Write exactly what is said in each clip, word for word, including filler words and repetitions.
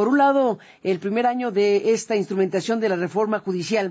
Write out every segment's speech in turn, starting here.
por un lado, el primer año de esta instrumentación de la reforma judicial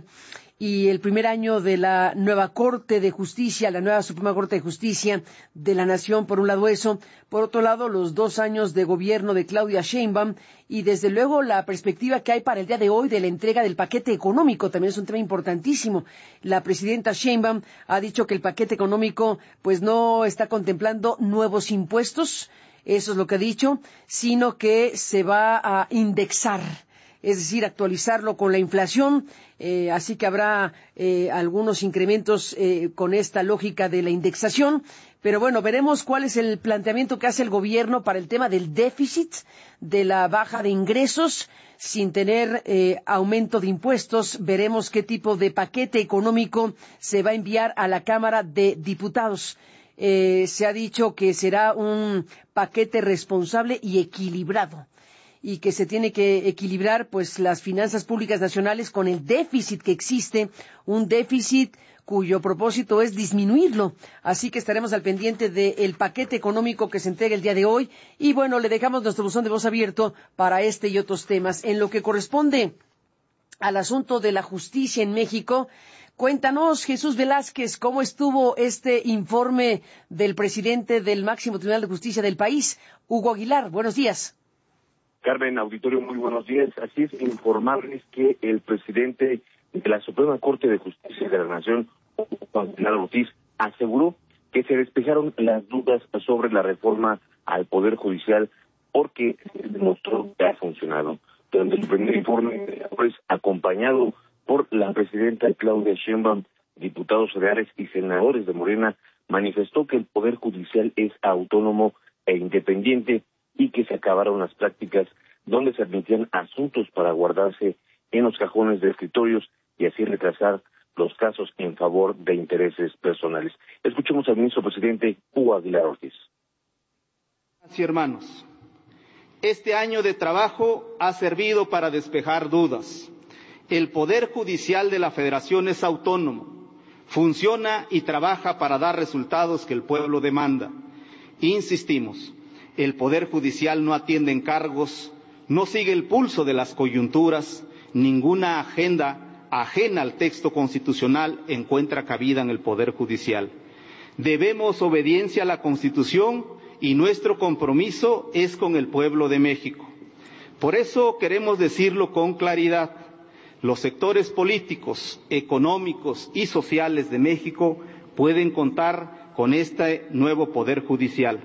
y el primer año de la nueva Corte de Justicia, la nueva Suprema Corte de Justicia de la Nación, por un lado eso, por otro lado los dos años de gobierno de Claudia Sheinbaum y desde luego la perspectiva que hay para el día de hoy de la entrega del paquete económico, también es un tema importantísimo. La presidenta Sheinbaum ha dicho que el paquete económico pues no está contemplando nuevos impuestos, eso es lo que ha dicho, sino que se va a indexar, es decir, actualizarlo con la inflación, eh, así que habrá eh, algunos incrementos eh, con esta lógica de la indexación, pero bueno, veremos cuál es el planteamiento que hace el gobierno para el tema del déficit, de la baja de ingresos, sin tener eh, aumento de impuestos, veremos qué tipo de paquete económico se va a enviar a la Cámara de Diputados. Eh, se ha dicho que será un paquete responsable y equilibrado, y que se tiene que equilibrar pues las finanzas públicas nacionales con el déficit que existe, un déficit cuyo propósito es disminuirlo. Así que estaremos al pendiente del paquete económico que se entrega el día de hoy. Y bueno, le dejamos nuestro buzón de voz abierto para este y otros temas. En lo que corresponde al asunto de la justicia en México, cuéntanos, Jesús Velázquez, cómo estuvo este informe del presidente del máximo tribunal de justicia del país, Hugo Aguilar. Buenos días. Carmen, auditorio, muy buenos días. Así es, informarles que el presidente de la Suprema Corte de Justicia de la Nación, Juan Aguilar Ortiz, aseguró que se despejaron las dudas sobre la reforma al Poder Judicial porque se demostró que ha funcionado. Durante su primer informe, pues, acompañado por la presidenta Claudia Sheinbaum, diputados federales y senadores de Morena, manifestó que el Poder Judicial es autónomo e independiente y que se acabaron las prácticas donde se admitían asuntos para guardarse en los cajones de escritorios y así retrasar los casos en favor de intereses personales. Escuchemos al ministro presidente Hugo Aguilar Ortiz. Sí, hermanos, este año de trabajo ha servido para despejar dudas. El Poder Judicial de la Federación es autónomo, funciona y trabaja para dar resultados que el pueblo demanda. Insistimos, el Poder Judicial no atiende encargos, no sigue el pulso de las coyunturas, ninguna agenda ajena al texto constitucional encuentra cabida en el Poder Judicial. Debemos obediencia a la Constitución y nuestro compromiso es con el pueblo de México. Por eso queremos decirlo con claridad. Los sectores políticos, económicos y sociales de México pueden contar con este nuevo Poder Judicial.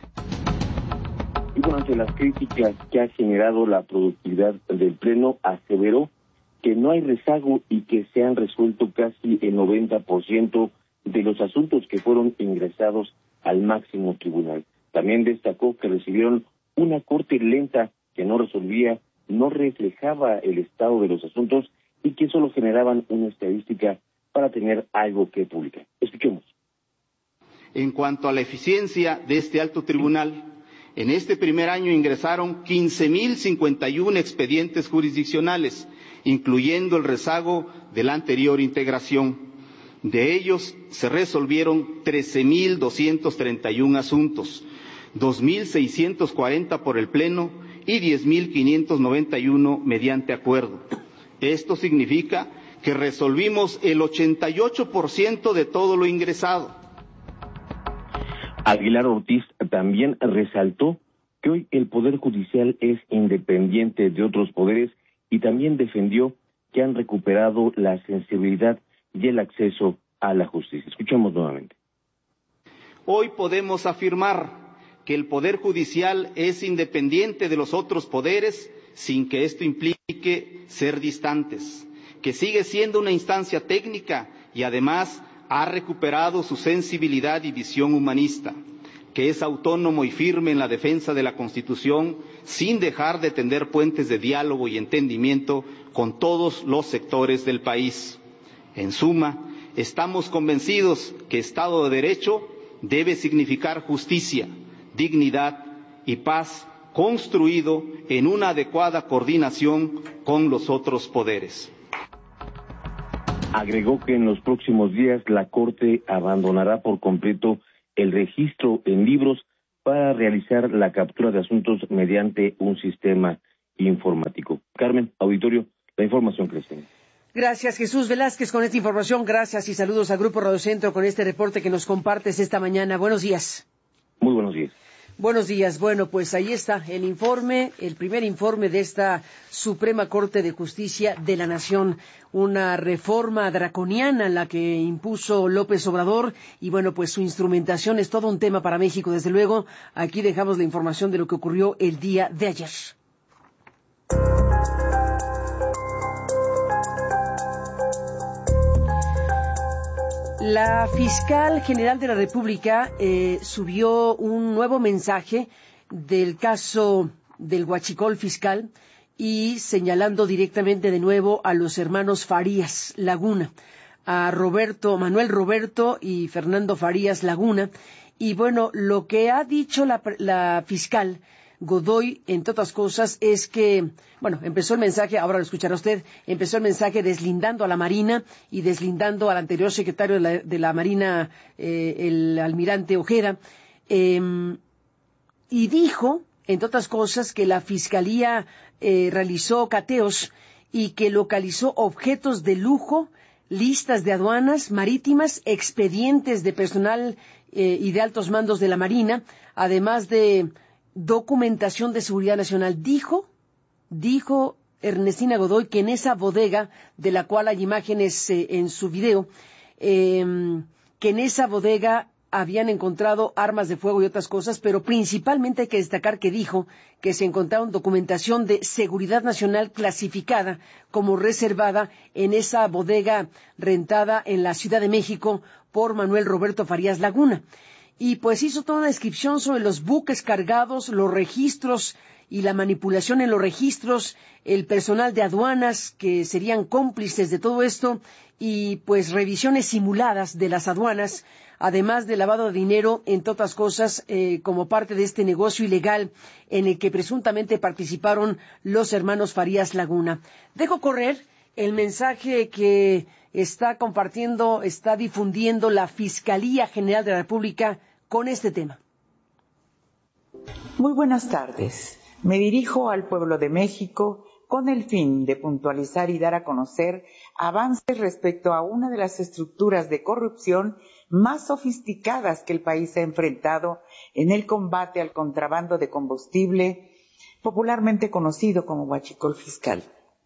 Y bueno, ante las críticas que ha generado la productividad del Pleno, aseveró que no hay rezago y que se han resuelto casi el noventa por ciento de los asuntos que fueron ingresados al máximo tribunal. También destacó que recibieron una corte lenta que no resolvía, no reflejaba el estado de los asuntos y que solo generaban una estadística para tener algo que publicar. Escuchemos. En cuanto a la eficiencia de este alto tribunal, en este primer año ingresaron quince mil cincuenta y uno expedientes jurisdiccionales, incluyendo el rezago de la anterior integración. De ellos se resolvieron trece mil doscientos treinta y uno asuntos, dos mil seiscientos cuarenta por el Pleno y diez mil quinientos noventa y uno mediante acuerdo. Esto significa que resolvimos el ochenta y ocho por ciento de todo lo ingresado. Aguilar Ortiz también resaltó que hoy el Poder Judicial es independiente de otros poderes y también defendió que han recuperado la sensibilidad y el acceso a la justicia. Escuchemos nuevamente. Hoy podemos afirmar que el Poder Judicial es independiente de los otros poderes sin que esto implique ser distantes, que sigue siendo una instancia técnica y además ha recuperado su sensibilidad y visión humanista, que es autónomo y firme en la defensa de la Constitución sin dejar de tender puentes de diálogo y entendimiento con todos los sectores del país. En suma, estamos convencidos que Estado de Derecho debe significar justicia, dignidad y paz construido en una adecuada coordinación con los otros poderes. Agregó que en los próximos días la Corte abandonará por completo el registro en libros para realizar la captura de asuntos mediante un sistema informático. Carmen, auditorio, la información que les tengo. Gracias, Jesús Velázquez, con esta información. Gracias y saludos al Grupo Radio Centro con este reporte que nos compartes esta mañana. Buenos días. Muy buenos días. Buenos días. Bueno, pues ahí está el informe, el primer informe de esta Suprema Corte de Justicia de la Nación. Una reforma draconiana la que impuso López Obrador y bueno, pues su instrumentación es todo un tema para México, desde luego. Aquí dejamos la información de lo que ocurrió el día de ayer. La fiscal general de la República eh, subió un nuevo mensaje del caso del huachicol fiscal y señalando directamente de nuevo a los hermanos Farías Laguna, a Roberto, Manuel Roberto y Fernando Farías Laguna. Y bueno, lo que ha dicho la, la fiscal Godoy, entre otras cosas, es que, bueno, empezó el mensaje, ahora lo escuchará usted, empezó el mensaje deslindando a la Marina y deslindando al anterior secretario de la, de la Marina, eh, el almirante Ojeda, eh, y dijo, entre otras cosas, que la Fiscalía eh, realizó cateos y que localizó objetos de lujo, listas de aduanas marítimas, expedientes de personal eh, y de altos mandos de la Marina, además de documentación de seguridad nacional. Dijo, dijo Ernestina Godoy que en esa bodega, de la cual hay imágenes eh, en su video, eh, que en esa bodega habían encontrado armas de fuego y otras cosas, pero principalmente hay que destacar que dijo que se encontraron documentación de seguridad nacional clasificada como reservada en esa bodega rentada en la Ciudad de México por Manuel Roberto Farías Laguna. Y pues hizo toda una descripción sobre los buques cargados, los registros y la manipulación en los registros, el personal de aduanas que serían cómplices de todo esto y pues revisiones simuladas de las aduanas, además de lavado de dinero, entre otras cosas, eh, como parte de este negocio ilegal en el que presuntamente participaron los hermanos Farías Laguna. Dejo correr el mensaje que está compartiendo, está difundiendo la Fiscalía General de la República con este tema. Muy buenas tardes. Me dirijo al pueblo de México con el fin de puntualizar y dar a conocer avances respecto a una de las estructuras de corrupción más sofisticadas que el país ha enfrentado en el combate al contrabando de combustible, popularmente conocido como huachicol fiscal.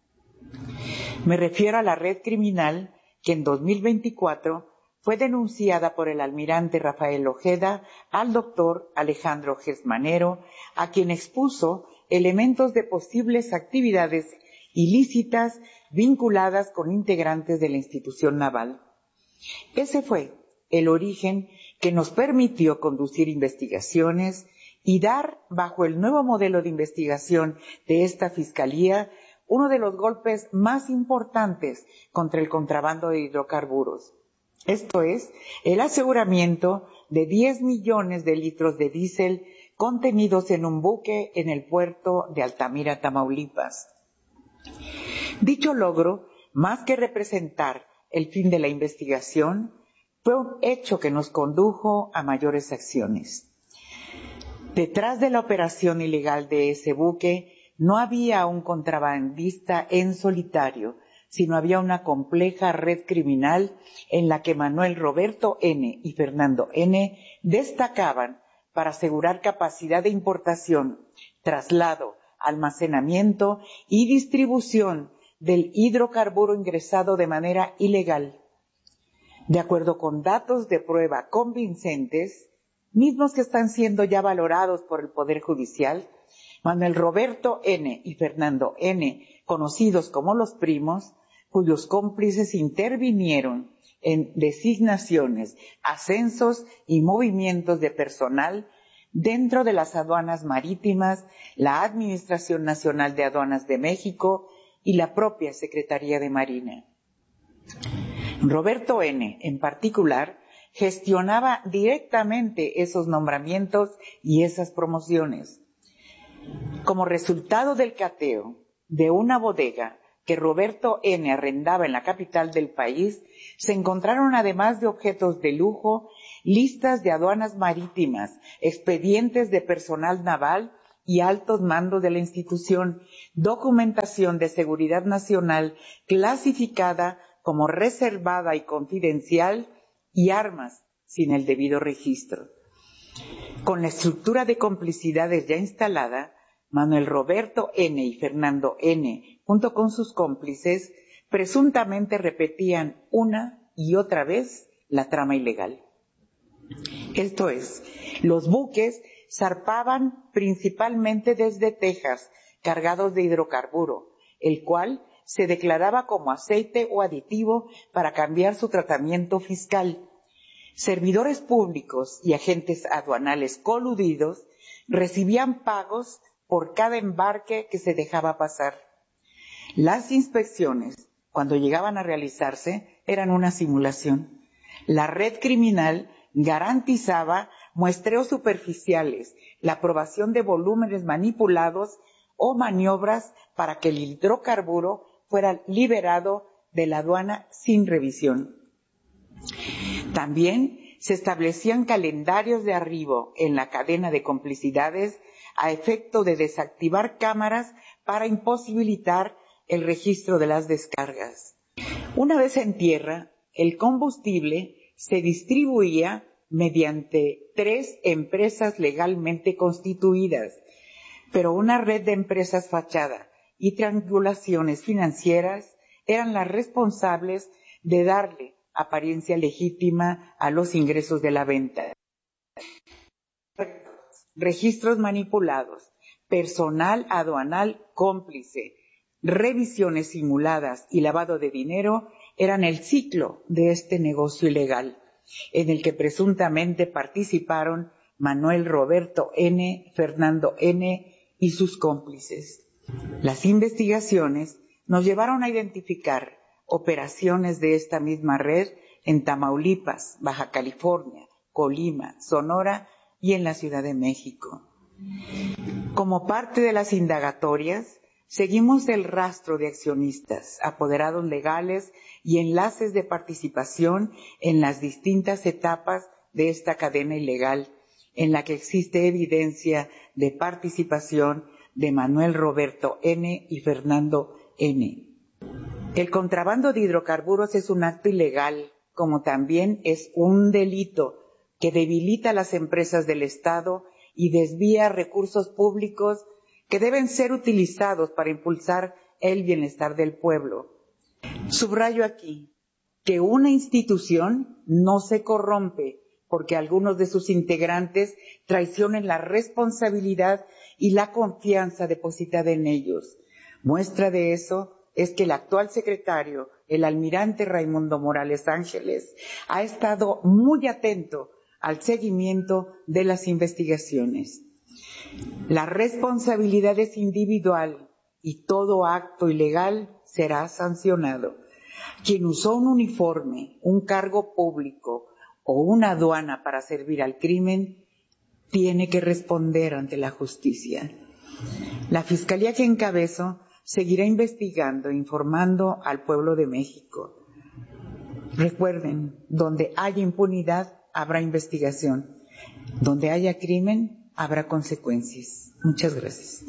Me refiero a la red criminal que en dos mil veinticuatro fue denunciada por el almirante Rafael Ojeda al doctor Alejandro Gersmanero, a quien expuso elementos de posibles actividades ilícitas vinculadas con integrantes de la institución naval. Ese fue el origen que nos permitió conducir investigaciones y dar, bajo el nuevo modelo de investigación de esta Fiscalía, uno de los golpes más importantes contra el contrabando de hidrocarburos. Esto es, el aseguramiento de diez millones de litros de diésel contenidos en un buque en el puerto de Altamira, Tamaulipas. Dicho logro, más que representar el fin de la investigación, fue un hecho que nos condujo a mayores acciones. Detrás de la operación ilegal de ese buque no había un contrabandista en solitario, sino había una compleja red criminal en la que Manuel Roberto N. y Fernando N. destacaban para asegurar capacidad de importación, traslado, almacenamiento y distribución del hidrocarburo ingresado de manera ilegal. De acuerdo con datos de prueba convincentes, mismos que están siendo ya valorados por el Poder Judicial, Manuel Roberto N. y Fernando N., conocidos como los primos, cuyos cómplices intervinieron en designaciones, ascensos y movimientos de personal dentro de las aduanas marítimas, la Administración Nacional de Aduanas de México y la propia Secretaría de Marina. Roberto N., en particular, gestionaba directamente esos nombramientos y esas promociones. Como resultado del cateo de una bodega que Roberto N. arrendaba en la capital del país, se encontraron además de objetos de lujo, listas de aduanas marítimas, expedientes de personal naval y altos mandos de la institución, documentación de seguridad nacional clasificada como reservada y confidencial y armas sin el debido registro. Con la estructura de complicidades ya instalada, Manuel Roberto N. y Fernando N., junto con sus cómplices, presuntamente repetían una y otra vez la trama ilegal. Esto es, los buques zarpaban principalmente desde Texas, cargados de hidrocarburo, el cual se declaraba como aceite o aditivo para cambiar su tratamiento fiscal. Servidores públicos y agentes aduanales coludidos recibían pagos por cada embarque que se dejaba pasar. Las inspecciones, cuando llegaban a realizarse, eran una simulación. La red criminal garantizaba muestreos superficiales, la aprobación de volúmenes manipulados o maniobras para que el hidrocarburo fuera liberado de la aduana sin revisión. También se establecían calendarios de arribo en la cadena de complicidades a efecto de desactivar cámaras para imposibilitar el registro de las descargas. Una vez en tierra, el combustible se distribuía mediante tres empresas legalmente constituidas, pero una red de empresas fachada y triangulaciones financieras eran las responsables de darle apariencia legítima a los ingresos de la venta. Registros manipulados, personal aduanal cómplice, revisiones simuladas y lavado de dinero eran el ciclo de este negocio ilegal, en el que presuntamente participaron Manuel Roberto N., Fernando N. y sus cómplices. Las investigaciones nos llevaron a identificar operaciones de esta misma red en Tamaulipas, Baja California, Colima, Sonora y en la Ciudad de México. Como parte de las indagatorias, seguimos el rastro de accionistas, apoderados legales y enlaces de participación en las distintas etapas de esta cadena ilegal, en la que existe evidencia de participación de Manuel Roberto N. y Fernando N. El contrabando de hidrocarburos es un acto ilegal, como también es un delito que debilita a las empresas del Estado y desvía recursos públicos que deben ser utilizados para impulsar el bienestar del pueblo. Subrayo aquí que una institución no se corrompe porque algunos de sus integrantes traicionen la responsabilidad y la confianza depositada en ellos. Muestra de eso es que el actual secretario, el almirante Raimundo Morales Ángeles, ha estado muy atento al seguimiento de las investigaciones. La responsabilidad es individual y todo acto ilegal será sancionado. Quien usó un uniforme, un cargo público o una aduana para servir al crimen, tiene que responder ante la justicia. La Fiscalía que encabezo seguirá investigando e informando al pueblo de México. Recuerden, donde haya impunidad, habrá investigación. Donde haya crimen, habrá consecuencias. Muchas gracias.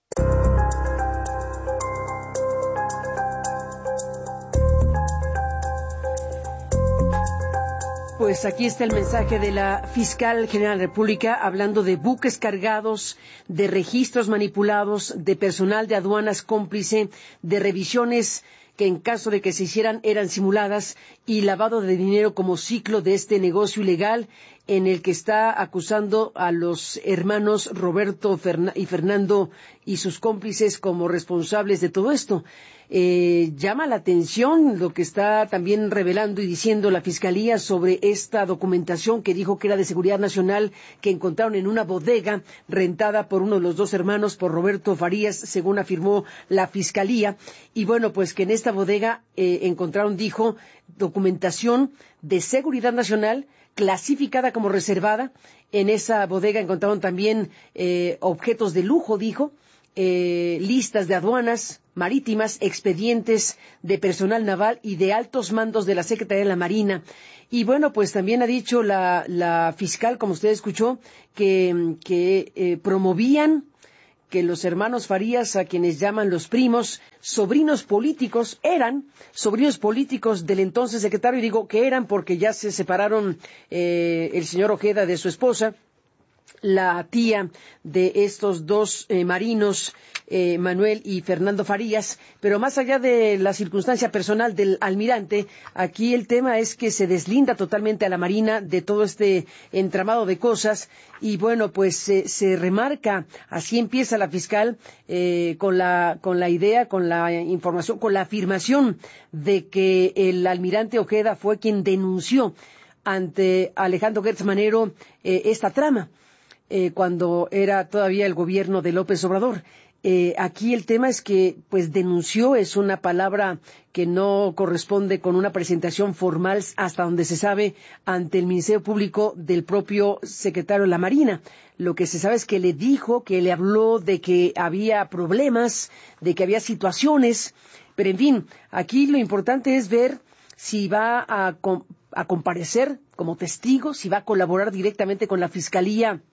Pues aquí está el mensaje de la Fiscal General de la República hablando de buques cargados, de registros manipulados, de personal de aduanas cómplice, de revisiones que en caso de que se hicieran eran simuladas y lavado de dinero como ciclo de este negocio ilegal en el que está acusando a los hermanos Roberto y Fernando y sus cómplices como responsables de todo esto. Eh, llama la atención lo que está también revelando y diciendo la Fiscalía sobre esta documentación que dijo que era de seguridad nacional, que encontraron en una bodega rentada por uno de los dos hermanos, por Roberto Farías, según afirmó la Fiscalía. Y bueno, pues que en esta bodega eh, encontraron, dijo, documentación de seguridad nacional clasificada como reservada. En esa bodega encontraron también eh, objetos de lujo, dijo, eh, listas de aduanas marítimas, expedientes de personal naval y de altos mandos de la Secretaría de la Marina. Y bueno, pues también ha dicho la, la fiscal, como usted escuchó, que, que eh, promovían que los hermanos Farías, a quienes llaman los primos, sobrinos políticos, eran sobrinos políticos del entonces secretario, y digo que eran porque ya se separaron eh, el señor Ojeda de su esposa, la tía de estos dos eh, marinos, eh, Manuel y Fernando Farías, pero más allá de la circunstancia personal del almirante, aquí el tema es que se deslinda totalmente a la Marina de todo este entramado de cosas, y bueno, pues eh, se remarca, así empieza la fiscal, eh, con la, con la idea, con la información, con la afirmación de que el almirante Ojeda fue quien denunció ante Alejandro Gertz Manero eh, esta trama. Eh, cuando era todavía el gobierno de López Obrador. Eh, aquí el tema es que, pues, denunció es una palabra que no corresponde con una presentación formal, hasta donde se sabe, ante el Ministerio Público del propio secretario de la Marina. Lo que se sabe es que le dijo, que le habló de que había problemas, de que había situaciones, pero en fin, aquí lo importante es ver si va a, a comparecer como testigo, si va a colaborar directamente con la Fiscalía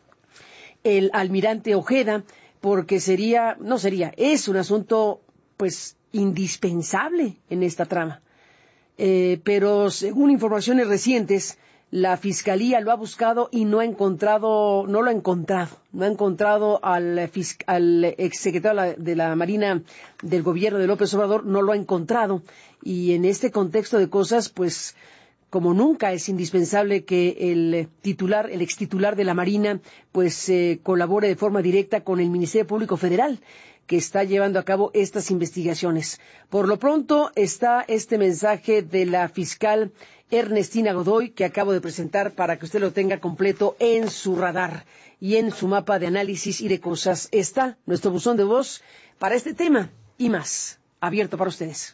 el almirante Ojeda, porque sería, no sería, es un asunto, pues, indispensable en esta trama. Eh, pero según informaciones recientes, la Fiscalía lo ha buscado y no ha encontrado, no lo ha encontrado, no ha encontrado al, al exsecretario de la Marina del gobierno de López Obrador, no lo ha encontrado, y en este contexto de cosas, pues, como nunca es indispensable que el titular, el extitular de la Marina, pues eh, colabore de forma directa con el Ministerio Público Federal, que está llevando a cabo estas investigaciones. Por lo pronto está este mensaje de la fiscal Ernestina Godoy, que acabo de presentar para que usted lo tenga completo en su radar y en su mapa de análisis y de cosas. Está nuestro buzón de voz para este tema y más, abierto para ustedes.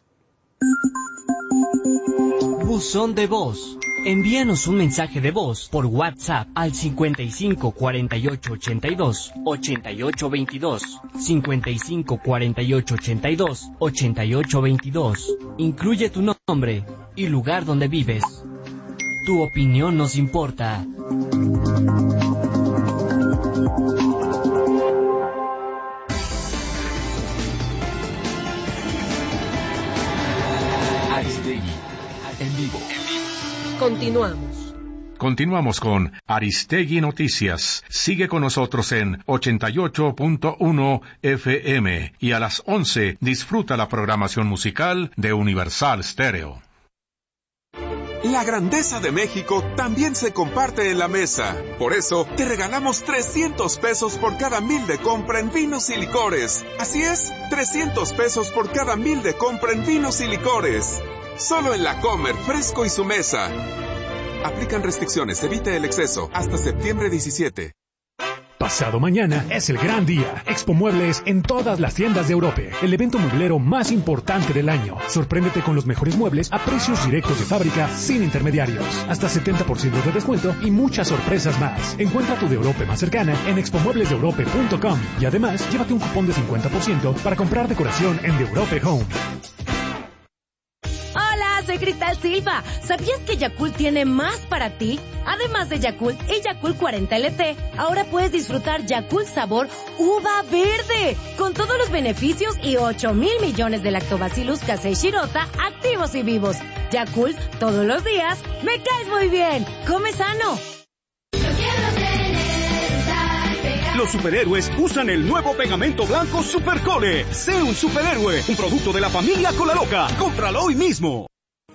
Buzón de voz. Envíanos un mensaje de voz por WhatsApp al cincuenta y cinco cuarenta y ocho ochenta y dos ochenta y ocho veintidós, cincuenta y cinco cuarenta y ocho ochenta y dos ochenta y ocho veintidós. Incluye tu nombre y lugar donde vives. Tu opinión nos importa. En vivo. Continuamos. Continuamos con Aristegui Noticias. Sigue con nosotros en ochenta y ocho punto uno F M y a las once disfruta la programación musical de Universal Stereo. La grandeza de México también se comparte en la mesa. Por eso, te regalamos trescientos pesos por cada mil de compra en vinos y licores. Así es, trescientos pesos por cada mil de compra en vinos y licores. Solo en La Comer, Fresco y Su Mesa. Aplican restricciones, evite el exceso. Hasta septiembre diecisiete. Pasado mañana es el gran día. Expo Muebles en todas las tiendas de Europe. El evento mueblero más importante del año. Sorpréndete con los mejores muebles a precios directos de fábrica, sin intermediarios. Hasta setenta por ciento de descuento y muchas sorpresas más. Encuentra tu de Europe más cercana en expo muebles de europe punto com. Y además, llévate un cupón de cincuenta por ciento para comprar decoración en The Europe Home. Soy Cristal Silva. ¿Sabías que Yakult tiene más para ti? Además de Yakult y Yakult cuarenta L T, ahora puedes disfrutar Yakult sabor uva verde, con todos los beneficios y ocho mil millones de lactobacillus casei shirota activos y vivos. Yakult, todos los días, me caes muy bien. Come sano. Los superhéroes usan el nuevo pegamento blanco Supercole. Sé un superhéroe, un producto de la familia Cola Loca. Cómpralo hoy mismo.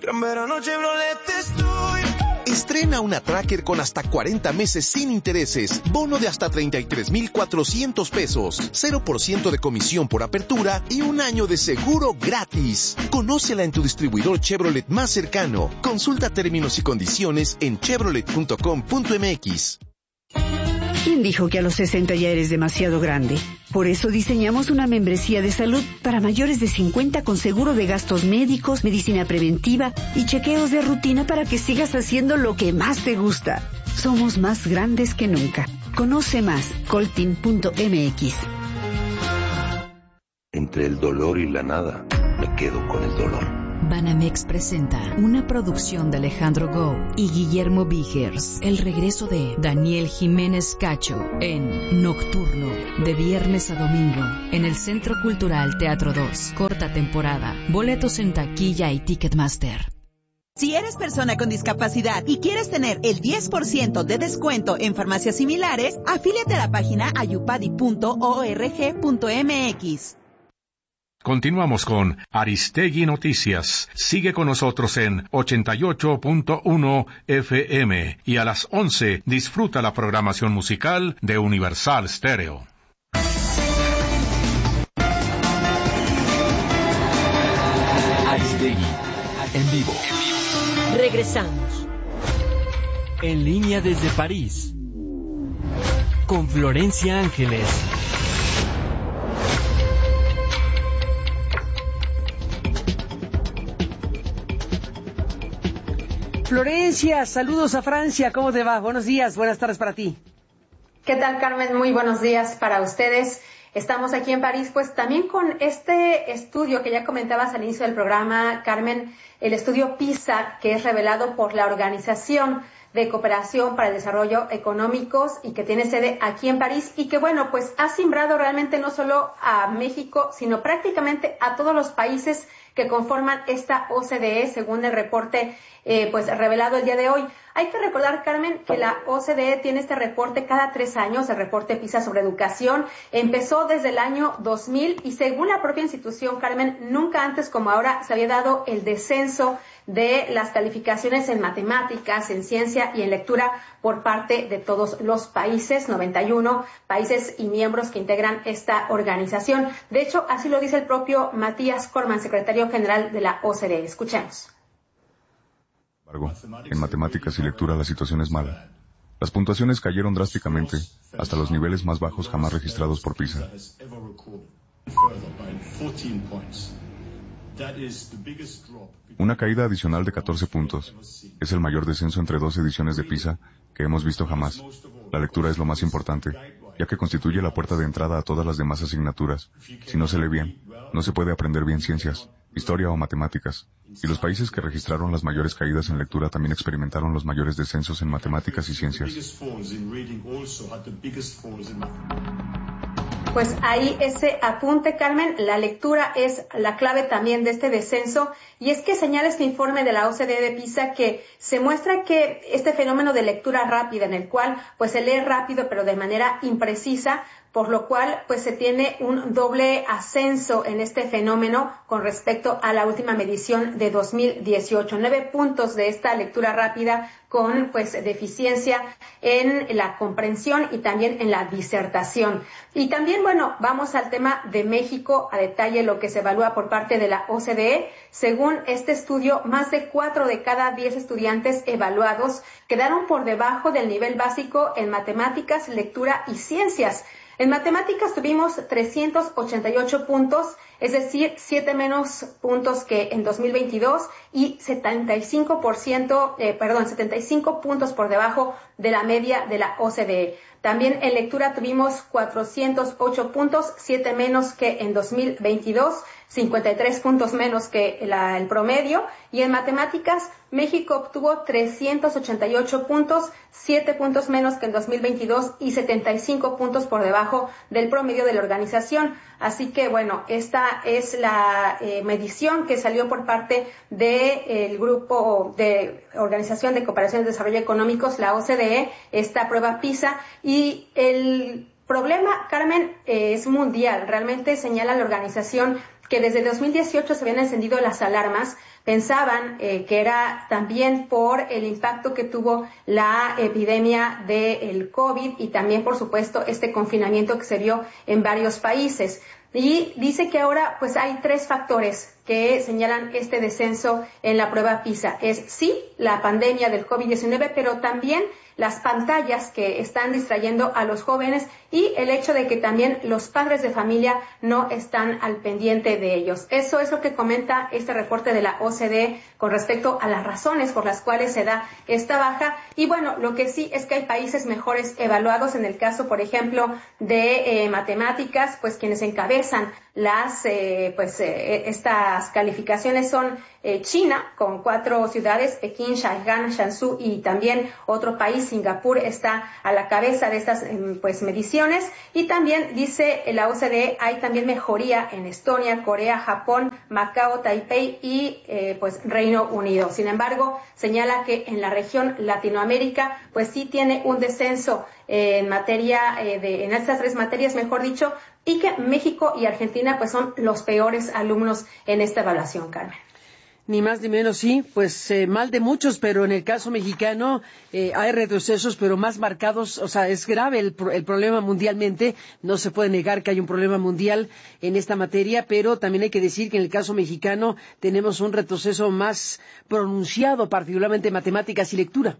Estrena una Tracker con hasta cuarenta meses sin intereses, bono de hasta treinta y tres mil cuatrocientos pesos, cero por ciento de comisión por apertura y un año de seguro gratis. Conócela en tu distribuidor Chevrolet más cercano. Consulta términos y condiciones en chevrolet punto com punto m x. ¿Quién dijo que a los sesenta ya eres demasiado grande? Por eso diseñamos una membresía de salud para mayores de cincuenta con seguro de gastos médicos, medicina preventiva y chequeos de rutina para que sigas haciendo lo que más te gusta. Somos más grandes que nunca. Conoce más, coltin punto m x. Entre el dolor y la nada, me quedo con el dolor. Banamex presenta una producción de Alejandro Go y Guillermo Vigers. El regreso de Daniel Jiménez Cacho en Nocturno, de viernes a domingo, en el Centro Cultural Teatro dos. Corta temporada. Boletos en taquilla y Ticketmaster. Si eres persona con discapacidad y quieres tener el diez por ciento de descuento en farmacias similares, afíliate a la página ayupadi punto org punto mx. Continuamos con Aristegui Noticias. Sigue con nosotros en ochenta y ocho punto uno F M y a las once disfruta la programación musical de Universal Stereo. Aristegui, en vivo. Regresamos. En línea desde París, con Florencia Ángeles. Florencia, saludos a Francia, ¿cómo te va? Buenos días, buenas tardes para ti. ¿Qué tal, Carmen? Muy buenos días para ustedes. Estamos aquí en París, pues también con este estudio que ya comentabas al inicio del programa, Carmen, el estudio PISA, que es revelado por la Organización de Cooperación para el Desarrollo Económicos y que tiene sede aquí en París y que, bueno, pues ha simbrado realmente no solo a México, sino prácticamente a todos los países que conforman esta O C D E, según el reporte eh, pues revelado el día de hoy. Hay que recordar, Carmen, que la O C D E tiene este reporte cada tres años, el reporte PISA sobre educación. Empezó desde el año dos mil y según la propia institución, Carmen, nunca antes como ahora se había dado el descenso de las calificaciones en matemáticas, en ciencia y en lectura por parte de todos los países, noventa y uno países y miembros que integran esta organización. De hecho, así lo dice el propio Matías Corman, secretario general de la O C D E. Escuchemos. En matemáticas y lectura la situación es mala. Las puntuaciones cayeron drásticamente hasta los niveles más bajos jamás registrados por PISA. Una caída adicional de catorce puntos. Es el mayor descenso entre dos ediciones de PISA que hemos visto jamás. La lectura es lo más importante, ya que constituye la puerta de entrada a todas las demás asignaturas. Si no se lee bien, no se puede aprender bien ciencias, historia o matemáticas. Y los países que registraron las mayores caídas en lectura también experimentaron los mayores descensos en matemáticas y ciencias. Pues ahí ese apunte, Carmen, la lectura es la clave también de este descenso, y es que señala este informe de la O C D E de PISA que se muestra que este fenómeno de lectura rápida, en el cual pues se lee rápido pero de manera imprecisa, por lo cual pues se tiene un doble ascenso en este fenómeno con respecto a la última medición de dos mil dieciocho. Nueve puntos de esta lectura rápida con pues deficiencia en la comprensión y también en la disertación. Y también, bueno, vamos al tema de México, a detalle lo que se evalúa por parte de la O C D E. Según este estudio, más de cuatro de cada diez estudiantes evaluados quedaron por debajo del nivel básico en matemáticas, lectura y ciencias. En matemáticas tuvimos trescientos ochenta y ocho puntos, es decir, siete menos puntos que en dos mil veintidós y setenta y cinco por ciento, eh, perdón, setenta y cinco puntos por debajo de la media de la O C D E. También en lectura tuvimos cuatrocientos ocho puntos, siete menos que en dos mil veintidós, cincuenta y tres puntos menos que la, el promedio. Y en matemáticas, México obtuvo trescientos ochenta y ocho puntos, siete puntos menos que en dos mil veintidós y setenta y cinco puntos por debajo del promedio de la organización. Así que, bueno, esta es la eh, medición que salió por parte del grupo de Organización de Cooperación y Desarrollo Económicos, la O C D E, esta prueba PISA. Y el problema, Carmen, eh, es mundial. Realmente señala la organización que desde dos mil dieciocho se habían encendido las alarmas. Pensaban eh, que era también por el impacto que tuvo la epidemia del COVID y también, por supuesto, este confinamiento que se vio en varios países. Y dice que ahora pues hay tres factores que señalan este descenso en la prueba PISA. Es sí, la pandemia del COVID diecinueve, pero también las pantallas que están distrayendo a los jóvenes y el hecho de que también los padres de familia no están al pendiente de ellos. Eso es lo que comenta este reporte de la O C D E con respecto a las razones por las cuales se da esta baja. Y bueno, lo que sí es que hay países mejores evaluados. En el caso, por ejemplo, de eh, matemáticas, pues quienes encabezan las, eh, pues, eh, esta las calificaciones son eh, China, con cuatro ciudades, Pekín, Shanghái, Shanzhou y también otro país, Singapur, está a la cabeza de estas eh, pues mediciones. Y también dice la O C D E, hay también mejoría en Estonia, Corea, Japón, Macao, Taipei y eh, pues Reino Unido. Sin embargo, señala que en la región Latinoamérica pues sí tiene un descenso eh, en materia eh, de en estas tres materias, mejor dicho, y que México y Argentina pues son los peores alumnos en esta evaluación, Carmen. Ni más ni menos, sí, pues eh, mal de muchos, pero en el caso mexicano eh, hay retrocesos, pero más marcados. O sea, es grave el, el problema mundialmente, no se puede negar que hay un problema mundial en esta materia, pero también hay que decir que en el caso mexicano tenemos un retroceso más pronunciado, particularmente en matemáticas y lectura.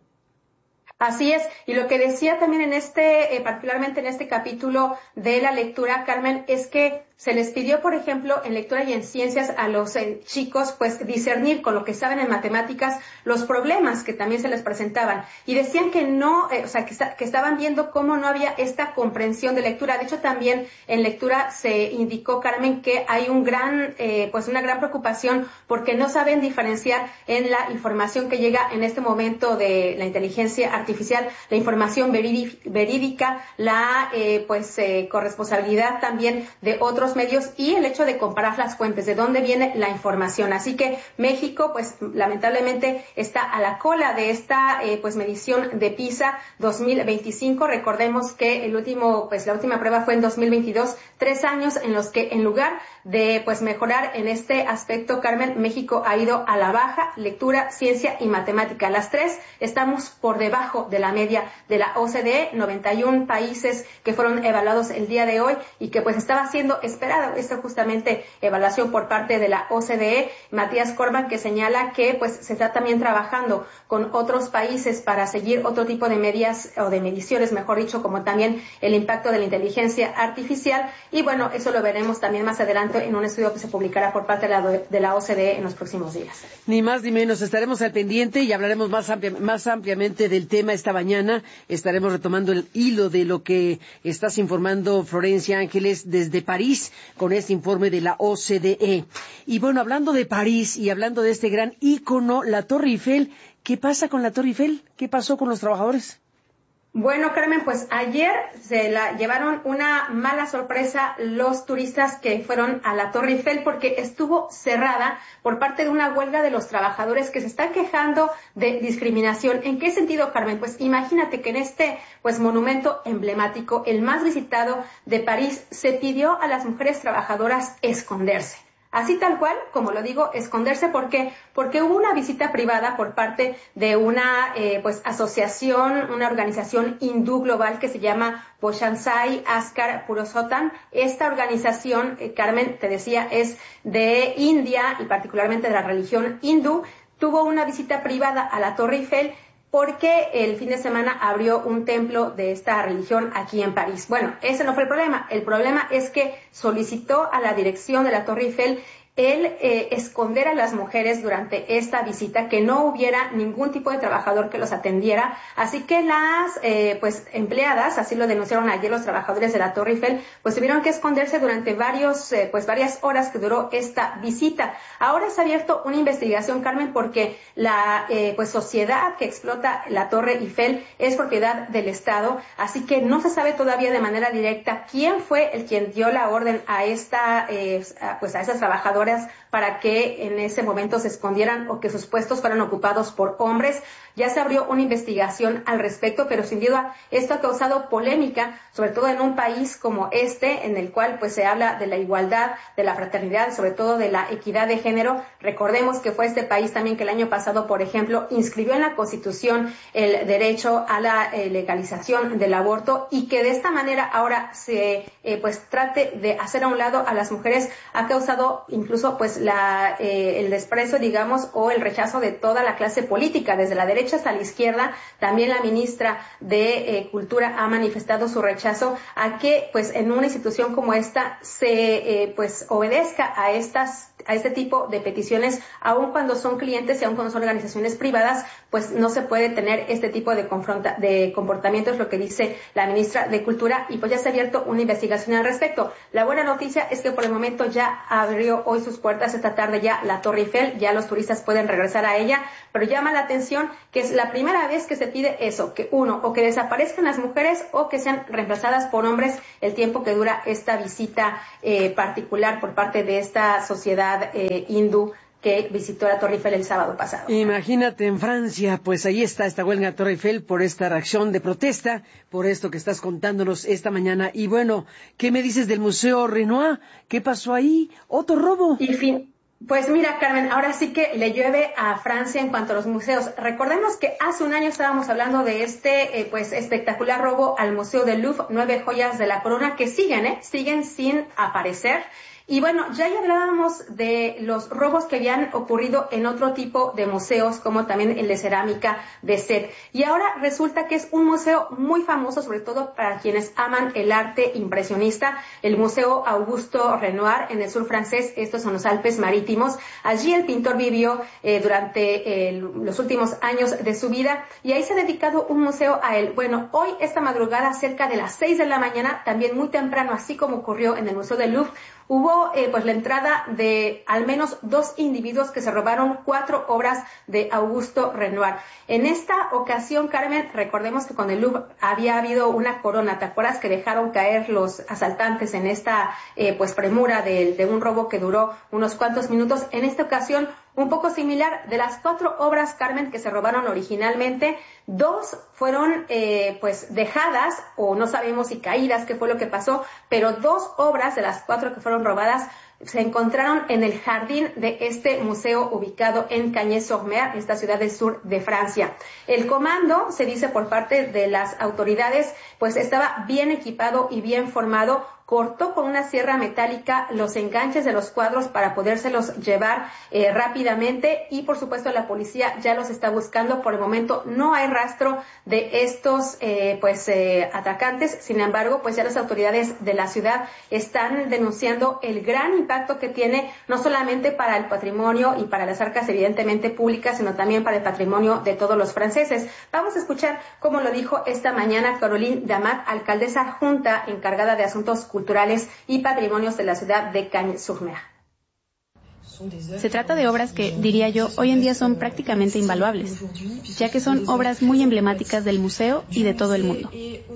Así es, y lo que decía también en este, eh, particularmente en este capítulo de la lectura, Carmen, es que se les pidió, por ejemplo, en lectura y en ciencias a los eh, chicos, pues discernir con lo que saben en matemáticas los problemas que también se les presentaban. Y decían que no, eh, o sea, que, que estaban viendo cómo no había esta comprensión de lectura. De hecho, también en lectura se indicó, Carmen, que hay un gran, eh, pues una gran preocupación porque no saben diferenciar en la información que llega en este momento de la inteligencia artificial, la información verídica, la, eh, pues, eh, corresponsabilidad también de otros medios y el hecho de comparar las fuentes, de dónde viene la información. Así que México, pues lamentablemente está a la cola de esta eh, pues medición de PISA dos mil veinticinco. Recordemos que el último, pues la última prueba fue en dos mil veintidós, tres años en los que en lugar de pues mejorar en este aspecto, Carmen, México ha ido a la baja, lectura, ciencia y matemática. Las tres estamos por debajo de la media de la O C D E, noventa y uno países que fueron evaluados el día de hoy y que pues estaba siendo esperada esta justamente evaluación por parte de la O C D E. Matías Corban, que señala que pues se está también trabajando con otros países para seguir otro tipo de medias o de mediciones, mejor dicho, como también el impacto de la inteligencia artificial. Y bueno, eso lo veremos también más adelante en un estudio que se publicará por parte de la, de la O C D E en los próximos días. Ni más ni menos, estaremos al pendiente y hablaremos más, amplia, más ampliamente del tema esta mañana. Estaremos retomando el hilo de lo que estás informando, Florencia Ángeles, desde París, con este informe de la O C D E. Y bueno, hablando de París y hablando de este gran ícono, la Torre Eiffel, ¿qué pasa con la Torre Eiffel? ¿Qué pasó con los trabajadores? Bueno, Carmen, pues ayer se la llevaron una mala sorpresa los turistas que fueron a la Torre Eiffel porque estuvo cerrada por parte de una huelga de los trabajadores que se están quejando de discriminación. ¿En qué sentido, Carmen? Pues imagínate que en este pues monumento emblemático, el más visitado de París, se pidió a las mujeres trabajadoras esconderse. Así tal cual, como lo digo, esconderse. ¿Por qué? Porque hubo una visita privada por parte de una eh, pues asociación, una organización hindú global que se llama Boshansai Askar Purushottam. Esta organización, eh, Carmen, te decía, es de India y particularmente de la religión hindú. Tuvo una visita privada a la Torre Eiffel porque el fin de semana abrió un templo de esta religión aquí en París. Bueno, ese no fue el problema. El problema es que solicitó a la dirección de la Torre Eiffel el eh, esconder a las mujeres durante esta visita, que no hubiera ningún tipo de trabajador que los atendiera. Así que las eh, pues empleadas, así lo denunciaron ayer los trabajadores de la Torre Eiffel, pues tuvieron que esconderse durante varios eh, pues varias horas que duró esta visita. Ahora se ha abierto una investigación, Carmen, porque la eh, pues sociedad que explota la Torre Eiffel es propiedad del Estado, así que no se sabe todavía de manera directa quién fue el quien dio la orden a esta eh, pues a esas trabajadoras para que en ese momento se escondieran o que sus puestos fueran ocupados por hombres. Ya se abrió una investigación al respecto, pero sin duda esto ha causado polémica, sobre todo en un país como este, en el cual pues se habla de la igualdad, de la fraternidad, sobre todo de la equidad de género. Recordemos que fue este país también que el año pasado, por ejemplo, inscribió en la Constitución el derecho a la eh, legalización del aborto, y que de esta manera ahora se eh, pues trate de hacer a un lado a las mujeres ha causado incluso pues la eh, el desprecio, digamos, o el rechazo de toda la clase política, desde la derecha hasta la izquierda. También la ministra de eh, Cultura ha manifestado su rechazo a que pues en una institución como esta se eh, pues obedezca a estas a este tipo de peticiones, aun cuando son clientes y aun cuando son organizaciones privadas, pues no se puede tener este tipo de, confronta de comportamientos, lo que dice la ministra de Cultura, y pues ya se ha abierto una investigación al respecto. La buena noticia es que por el momento ya abrió hoy sus puertas, esta tarde ya la Torre Eiffel, ya los turistas pueden regresar a ella, pero llama la atención que es la primera vez que se pide eso, que uno, o que desaparezcan las mujeres o que sean reemplazadas por hombres el tiempo que dura esta visita eh, particular por parte de esta sociedad eh, hindú que visitó la Torre Eiffel el sábado pasado. Imagínate en Francia, pues ahí está esta huelga en la Torre Eiffel por esta reacción de protesta, por esto que estás contándonos esta mañana. Y bueno, ¿qué me dices del Museo Renoir? ¿Qué pasó ahí? ¿Otro robo? Y fin. Pues mira, Carmen, ahora sí que le llueve a Francia en cuanto a los museos. Recordemos que hace un año estábamos hablando de este eh, pues espectacular robo al Museo del Louvre, nueve joyas de la corona que siguen, ¿eh? Siguen sin aparecer. Y bueno, ya hablábamos de los robos que habían ocurrido en otro tipo de museos, como también el de cerámica de Sète. Y ahora resulta que es un museo muy famoso, sobre todo para quienes aman el arte impresionista, el Museo Augusto Renoir en el sur francés, estos son los Alpes Marítimos. Allí el pintor vivió eh, durante eh, los últimos años de su vida y ahí se ha dedicado un museo a él. Bueno, hoy, esta madrugada, cerca de las seis de la mañana, también muy temprano, así como ocurrió en el Museo del Louvre, hubo eh, pues la entrada de al menos dos individuos que se robaron cuatro obras de Augusto Renoir. En esta ocasión, Carmen, recordemos que con el Louvre había habido una corona, ¿te acuerdas que dejaron caer los asaltantes en esta eh, pues premura de, de un robo que duró unos cuantos minutos? En esta ocasión, un poco similar, de las cuatro obras, Carmen, que se robaron originalmente, dos fueron eh, pues dejadas, o no sabemos si caídas, qué fue lo que pasó, pero dos obras de las cuatro que fueron robadas se encontraron en el jardín de este museo ubicado en Cagnes-sur-Mer, esta ciudad del sur de Francia. El comando, se dice por parte de las autoridades, pues estaba bien equipado y bien formado, cortó con una sierra metálica los enganches de los cuadros para podérselos llevar eh, rápidamente y por supuesto la policía ya los está buscando. Por el momento no hay rastro de estos eh, pues eh, atacantes, sin embargo pues ya las autoridades de la ciudad están denunciando el gran impacto que tiene no solamente para el patrimonio y para las arcas evidentemente públicas, sino también para el patrimonio de todos los franceses. Vamos a escuchar cómo lo dijo esta mañana Caroline Damat, alcaldesa adjunta encargada de asuntos culturales culturales y patrimonios de la ciudad de Cagnes-sur-Mer. Se trata de obras que, diría yo, hoy en día son prácticamente invaluables, ya que son obras muy emblemáticas del museo y de todo el mundo.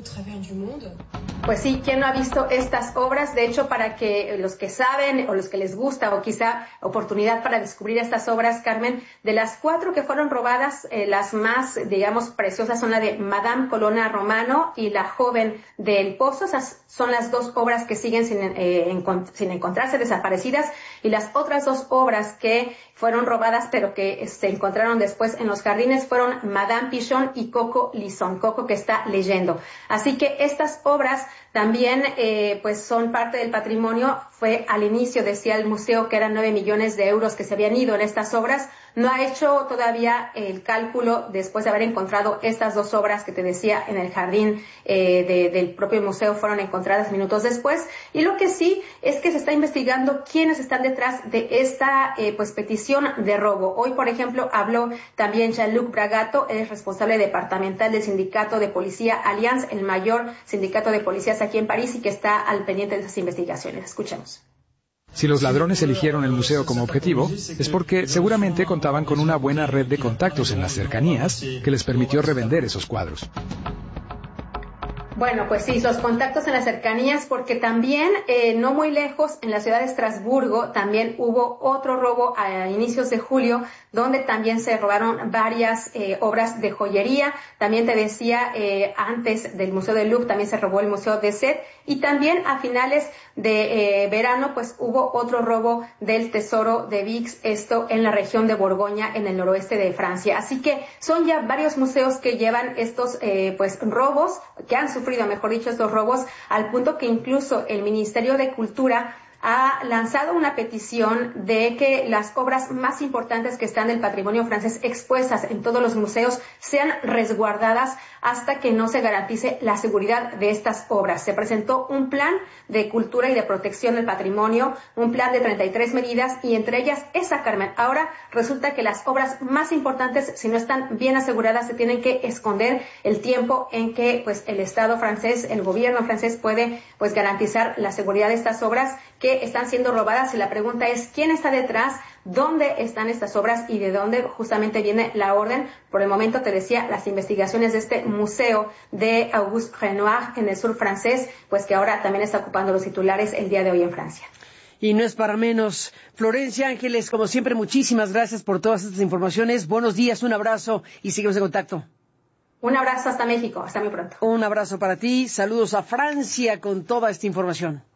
Pues sí, ¿quién no ha visto estas obras? De hecho, para que los que saben o los que les gusta o quizá oportunidad para descubrir estas obras, Carmen, de las cuatro que fueron robadas, eh, las más, digamos, preciosas son la de Madame Colonna Romano y la Joven del Pozo. Esas son las dos obras que siguen sin, eh, encont- sin encontrarse, desaparecidas, y las otras dos obras que fueron robadas pero que se encontraron después en los jardines fueron Madame Pichon y Coco Lison, Coco que está leyendo. Así que estas obras también eh, pues son parte del patrimonio. Fue al inicio, decía el museo, que eran nueve millones de euros que se habían ido en estas obras. No ha hecho todavía el cálculo después de haber encontrado estas dos obras que te decía en el jardín eh, de, del propio museo, fueron encontradas minutos después. Y lo que sí es que se está investigando quiénes están detrás de esta eh, pues petición de robo. Hoy, por ejemplo, habló también Jean-Luc Bragato, es responsable departamental del sindicato de policía Allianz, el mayor sindicato de policías aquí en París y que está al pendiente de esas investigaciones. Escuchemos. Si los ladrones eligieron el museo como objetivo, es porque seguramente contaban con una buena red de contactos en las cercanías que les permitió revender esos cuadros. Bueno, pues sí, los contactos en las cercanías, porque también eh, no muy lejos, en la ciudad de Estrasburgo, también hubo otro robo a inicios de julio, donde también se robaron varias eh, obras de joyería. También te decía, eh, antes del Museo del Louvre, también se robó el Museo de Sète, y también a finales de eh, verano, pues hubo otro robo del Tesoro de Vix, esto en la región de Borgoña, en el noroeste de Francia. Así que son ya varios museos que llevan estos eh, pues robos, que han sufrido, mejor dicho, estos robos, al punto que incluso el Ministerio de Cultura ha lanzado una petición de que las obras más importantes que están del patrimonio francés expuestas en todos los museos sean resguardadas hasta que no se garantice la seguridad de estas obras. Se presentó un plan de cultura y de protección del patrimonio, un plan de treinta y tres medidas, y entre ellas esa, Carmen. Ahora resulta que las obras más importantes, si no están bien aseguradas, se tienen que esconder el tiempo en que pues el Estado francés, el gobierno francés puede pues garantizar la seguridad de estas obras que están siendo robadas. Y la pregunta es, ¿quién está detrás? ¿Dónde están estas obras y de dónde justamente viene la orden? Por el momento, te decía, las investigaciones de este museo de Auguste Renoir en el sur francés, pues que ahora también está ocupando los titulares el día de hoy en Francia. Y no es para menos. Florencia Ángeles, como siempre, muchísimas gracias por todas estas informaciones. Buenos días, un abrazo y seguimos en contacto. Un abrazo hasta México, hasta muy pronto. Un abrazo para ti, saludos a Francia con toda esta información.